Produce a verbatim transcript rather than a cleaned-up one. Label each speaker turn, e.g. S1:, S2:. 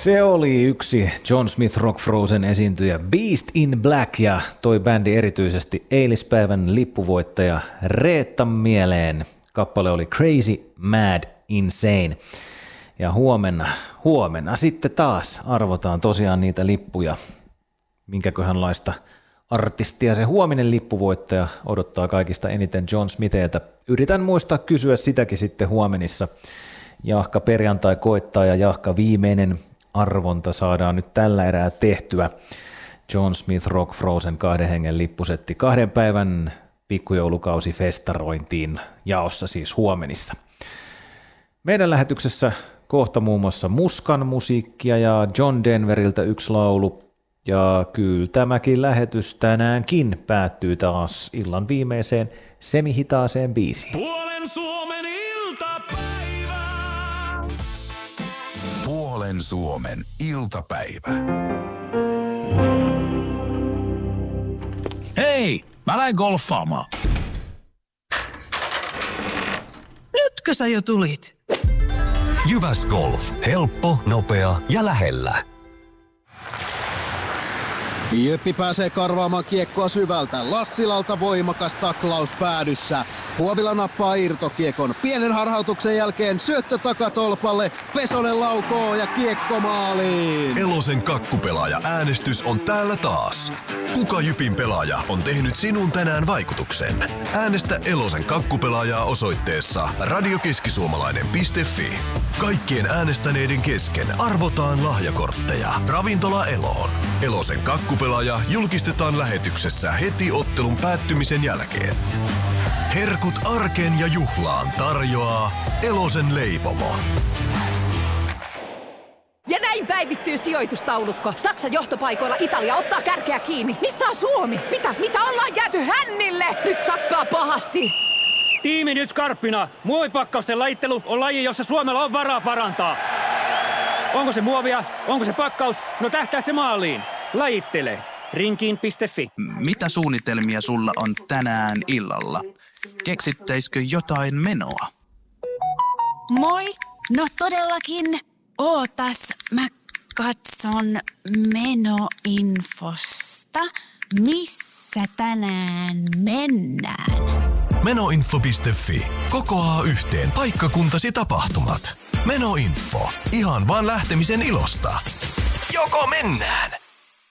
S1: Se oli yksi John Smith Rock Frozen esiintyjä Beast in Black ja toi bändi erityisesti eilispäivän lippuvoittaja Reetta mieleen. Kappale oli Crazy, Mad, Insane. Ja huomenna, huomenna sitten taas arvotaan tosiaan niitä lippuja. Minkäköhänlaista artistia se huominen lippuvoittaja odottaa kaikista eniten John Smithiltä. Yritän muistaa kysyä sitäkin sitten huomenissa. Jahka perjantai koittaa ja jahka viimeinen arvonta saadaan nyt tällä erää tehtyä. John Smith Rock Frozen kahden hengen lippusetti kahden päivän pikkujoulukausi festarointiin jaossa siis huomenissa. Meidän lähetyksessä kohta muun muassa Muskan musiikkia ja John Denveriltä yksi laulu. Ja kyllä tämäkin lähetys tänäänkin päättyy taas illan viimeiseen semihitaaseen biisiin.
S2: Puolen Suomen iltapäivä.
S3: Puolen Suomen iltapäivä.
S2: Hei, mä lähden golfaamaan.
S4: Nytkö sä jo tulit?
S5: Jyväs Golf. Helppo, nopea ja lähellä.
S6: Jyppi pääsee karvaamaan kiekkoa syvältä. Lassilalta voimakas taklaus päädyssä. Huovila nappaa irtokiekon. Pienen harhautuksen jälkeen syöttö takatolpalle. Pesonen laukoo ja kiekko maaliin.
S3: Elosen kakkupelaaja äänestys on täällä taas. Kuka Jypin pelaaja on tehnyt sinun tänään vaikutuksen? Äänestä Elosen kakkupelaajaa osoitteessa radiokeskisuomalainen piste fi. Kaikkien äänestäneiden kesken arvotaan lahjakortteja. Ravintola Eloon. Elosen kakkupelaaja julkistetaan lähetyksessä heti ottelun päättymisen jälkeen. Herkut arkeen ja juhlaan tarjoaa Elosen leipomo.
S4: Ja näin päivittyy sijoitustaulukko. Saksan johtopaikoilla Italia ottaa kärkeä kiinni. Missä on Suomi? Mitä? Mitä ollaan jääty hännille? Nyt sakkaa pahasti.
S7: Tiimi nyt skarppina. Muovipakkausten lajittelu on laji, jossa Suomella on varaa parantaa. Onko se muovia? Onko se pakkaus? No tähtää se maaliin. Lajittele. Rinkiin piste fi.
S8: Mitä suunnitelmia sulla on tänään illalla? Keksittäisikö jotain menoa?
S9: Moi! No todellakin. Ootas, mä katson menoinfosta. Missä tänään mennään?
S3: Menoinfo piste fi. Kokoaa yhteen paikkakuntasi tapahtumat. Menoinfo. Ihan vaan lähtemisen ilosta. Joko mennään